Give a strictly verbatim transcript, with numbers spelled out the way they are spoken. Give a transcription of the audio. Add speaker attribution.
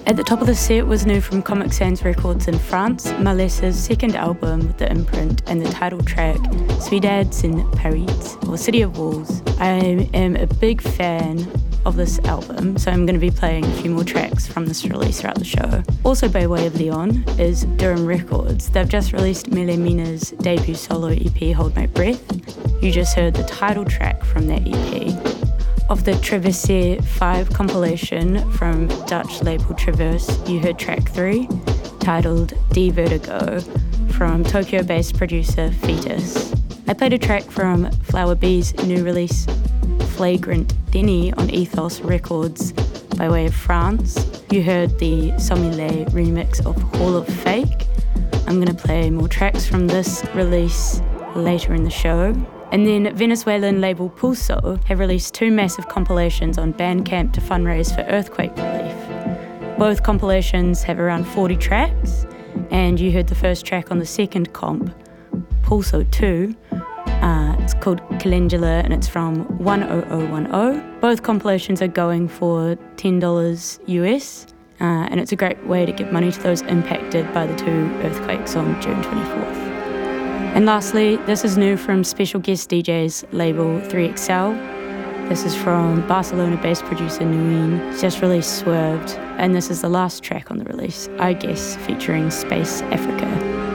Speaker 1: At the top of the set was new from Comic Sans Records in France, Malessa's second album with the imprint and the title track, Ciudad in Paris, or City of Walls. I am a big fan of this album, so I'm going to be playing a few more tracks from this release throughout the show. Also by way of Lyon is Durham Records. They've just released Mele Mina's debut solo E P, Hold My Breath. You just heard the title track from that E P. Of the Traverse five compilation from Dutch label Traverse, you heard track three, titled D Vertigo, from Tokyo-based producer Fetus. I played a track from Flower B's new release, Flagrant Denny, on Ethos Records by way of France. You heard the Somile remix of Hall of Fake. I'm going to play more tracks from this release later in the show. And then Venezuelan label Pulso have released two massive compilations on Bandcamp to fundraise for earthquake relief. Both compilations have around forty tracks, and you heard the first track on the second comp, Pulso two. Uh, it's called Calendula and it's from one oh oh one oh. Both compilations are going for ten dollars U S, uh, and it's a great way to give money to those impacted by the two earthquakes on June twenty-fourth. And lastly, this is new from special guest D J's label three X L. This is from Barcelona-based producer Nguyen. He's just released Swerved, and this is the last track on the release, I Guess, featuring Space Africa.